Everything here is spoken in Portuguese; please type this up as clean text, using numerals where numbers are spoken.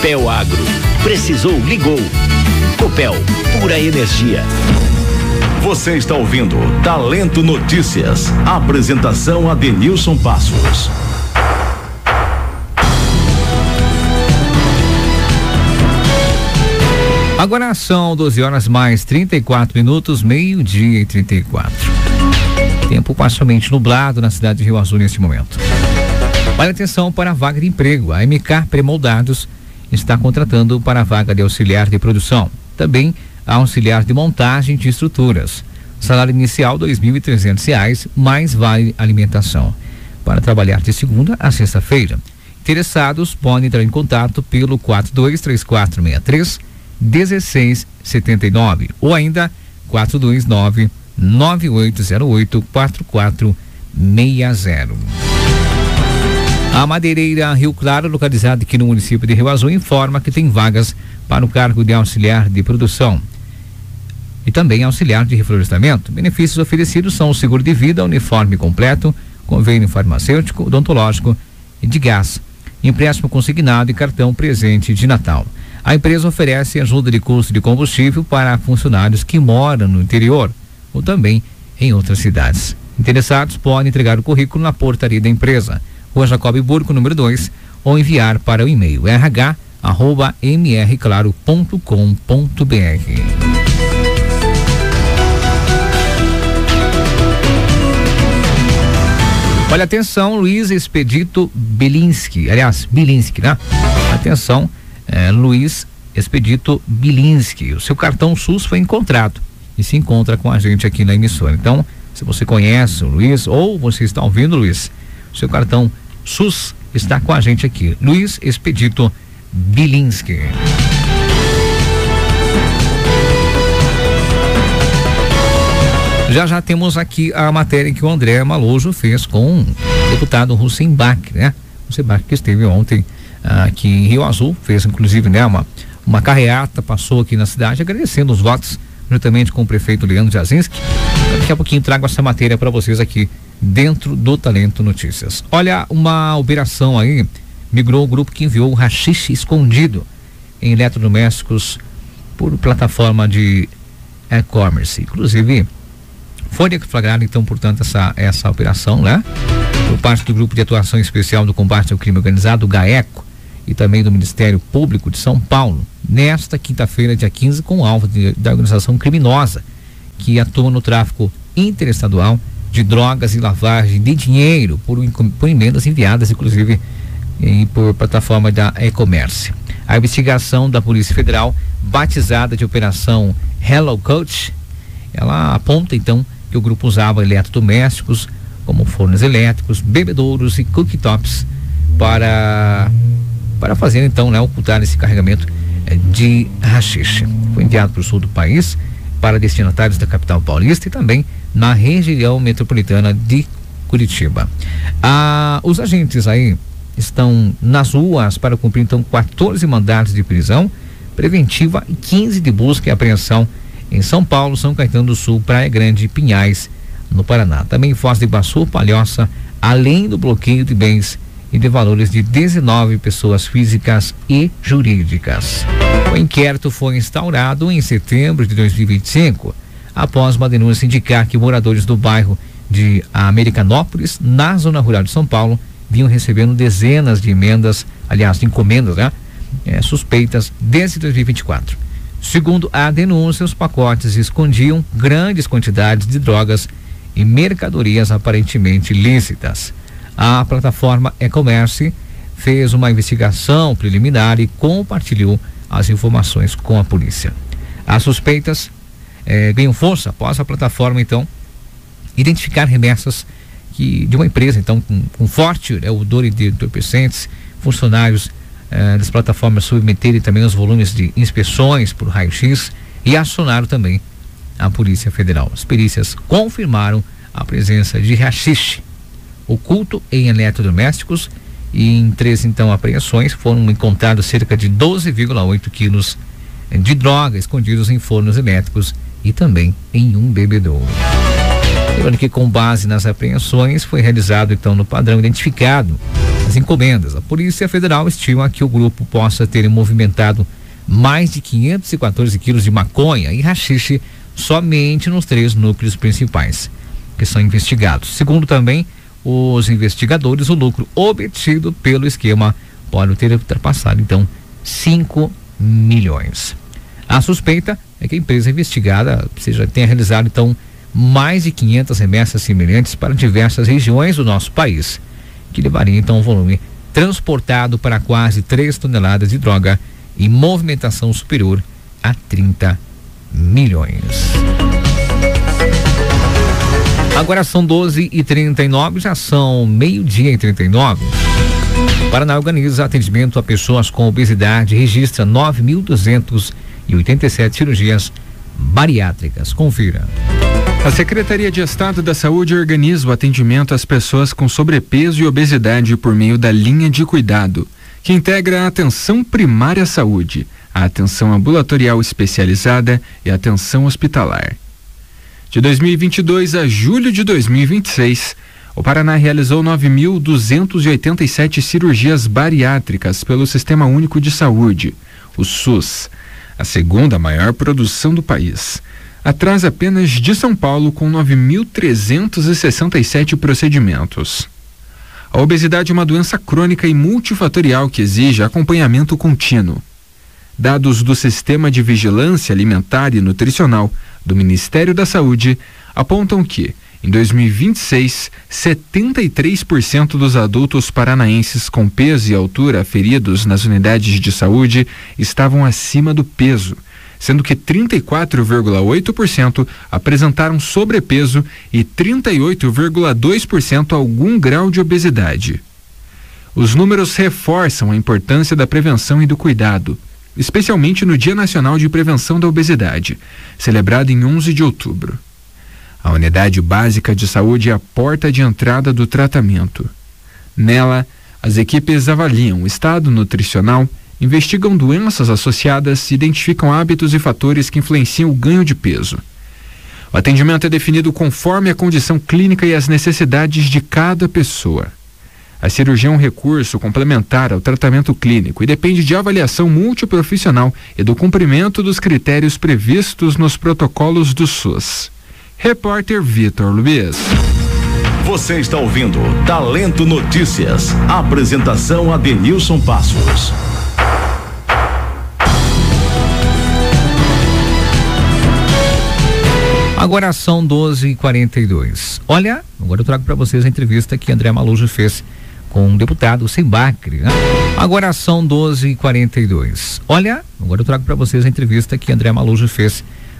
Copel Agro. Precisou, ligou. Copel, pura energia. Você está ouvindo Talento Notícias. Apresentação Adenilson Passos. Agora são 12 horas mais 34 minutos, 12:34. Tempo parcialmente nublado na cidade de Rio Azul neste momento. Vale atenção para a vaga de emprego. A MK Premoldados está contratando para a vaga de auxiliar de produção. Também a auxiliar de montagem de estruturas. Salário inicial R$ 2.300, mais vale alimentação. Para trabalhar de segunda a sexta-feira. Interessados podem entrar em contato pelo 423463-1679 ou ainda 429-9808-4460. A madeireira Rio Claro, localizada aqui no município de Rio Azul, informa que tem vagas para o cargo de auxiliar de produção e também auxiliar de reflorestamento. Benefícios oferecidos são o seguro de vida, uniforme completo, convênio farmacêutico, odontológico e de gás, empréstimo consignado e cartão presente de Natal. A empresa oferece ajuda de custo de combustível para funcionários que moram no interior ou também em outras cidades. Interessados podem entregar o currículo na portaria da empresa, Rua Jacob Burco, número 2, ou enviar para o e-mail rh@mrclaro.com.br. Olha, atenção, Luiz Expedito Bilinski, né? Atenção, Luiz Expedito Bilinski, o seu cartão SUS foi encontrado e se encontra com a gente aqui na emissora. Então, se você conhece o Luiz ou você está ouvindo, Luiz, o seu cartão SUS está com a gente aqui, Luiz Expedito Bilinski. Já temos aqui a matéria que o André Malojo fez com o deputado Russenbach, né? Russenbach que esteve ontem aqui em Rio Azul, fez inclusive, né, uma carreata, passou aqui na cidade agradecendo os votos juntamente com o prefeito Leandro Jazinski. Daqui a pouquinho trago essa matéria para vocês aqui dentro do Talento Notícias. Olha, uma operação aí migrou o grupo que enviou o haxixe escondido em eletrodomésticos por plataforma de e-commerce. Inclusive, foi deflagrada então, portanto, essa operação, né? Por parte do Grupo de Atuação Especial do Combate ao Crime Organizado, o GAECO, e também do Ministério Público de São Paulo, nesta quinta-feira, dia 15, com o alvo da organização criminosa que atua no tráfico interestadual de drogas e lavagem de dinheiro por emendas enviadas, inclusive, por plataforma da e-commerce. A investigação da Polícia Federal, batizada de Operação Hello Coach, ela aponta então que o grupo usava eletrodomésticos como fornos elétricos, bebedouros e cooktops para fazer então, né, ocultar esse carregamento de haxixe. Foi enviado para o sul do país para destinatários da capital paulista e também na região metropolitana de Curitiba. Os agentes aí estão nas ruas para cumprir então 14 mandados de prisão preventiva e 15 de busca e apreensão em São Paulo, São Caetano do Sul, Praia Grande e Pinhais, no Paraná. Também em Foz do Iguaçu, Palhoça, além do bloqueio de bens e de valores de 19 pessoas físicas e jurídicas. O inquérito foi instaurado em setembro de 2025, após uma denúncia indicar que moradores do bairro de Americanópolis, na zona rural de São Paulo, vinham recebendo dezenas de encomendas, né? Suspeitas desde 2024. Segundo a denúncia, os pacotes escondiam grandes quantidades de drogas e mercadorias aparentemente lícitas. A plataforma e-commerce fez uma investigação preliminar e compartilhou as informações com a polícia. As suspeitas ganham força após a plataforma então identificar remessas de uma empresa então com forte odor de entorpecentes, funcionários das plataformas submeterem também os volumes de inspeções por raio-x e acionaram também a Polícia Federal. As perícias confirmaram a presença de haxixe oculto em eletrodomésticos e em 3 então apreensões foram encontrados cerca de 12,8 quilos de droga escondidos em fornos elétricos e também em um bebedouro. Lembrando que, com base nas apreensões, foi realizado então no padrão identificado as encomendas. A Polícia Federal estima que o grupo possa ter movimentado mais de 514 quilos de maconha e haxixe somente nos 3 núcleos principais que são investigados. Segundo também os investigadores, o lucro obtido pelo esquema pode ter ultrapassado então 5 milhões. A suspeita é que a empresa investigada tenha realizado então mais de 500 remessas semelhantes para diversas regiões do nosso país, que levaria então um volume transportado para quase 3 toneladas de droga e movimentação superior a 30 milhões. Agora são 12h39, já são 12h39. Paraná organiza atendimento a pessoas com obesidade e registra 9.287 cirurgias bariátricas. Confira. A Secretaria de Estado da Saúde organiza o atendimento às pessoas com sobrepeso e obesidade por meio da linha de cuidado, que integra a atenção primária à saúde, a atenção ambulatorial especializada e a atenção hospitalar. De 2022 a julho de 2026, o Paraná realizou 9.287 cirurgias bariátricas pelo Sistema Único de Saúde, o SUS, a segunda maior produção do país, atrás apenas de São Paulo, com 9.367 procedimentos. A obesidade é uma doença crônica e multifatorial que exige acompanhamento contínuo. Dados do Sistema de Vigilância Alimentar e Nutricional do Ministério da Saúde apontam que, em 2026, 73% dos adultos paranaenses com peso e altura aferidos nas unidades de saúde estavam acima do peso, sendo que 34,8% apresentaram sobrepeso e 38,2% algum grau de obesidade. Os números reforçam a importância da prevenção e do cuidado, especialmente no Dia Nacional de Prevenção da Obesidade, celebrado em 11 de outubro. A Unidade Básica de Saúde é a porta de entrada do tratamento. Nela, as equipes avaliam o estado nutricional, investigam doenças associadas e identificam hábitos e fatores que influenciam o ganho de peso. O atendimento é definido conforme a condição clínica e as necessidades de cada pessoa. A cirurgia é um recurso complementar ao tratamento clínico e depende de avaliação multiprofissional e do cumprimento dos critérios previstos nos protocolos do SUS. Repórter Vitor Luiz. Você está ouvindo Talento Notícias. Apresentação Adenilson Passos. Agora são 12h42. Olha, agora eu trago para vocês a entrevista que André Malujo fez com o deputado Sembacre, né? Agora são 12h42. Olha, agora eu trago para vocês a entrevista que André Malujo fez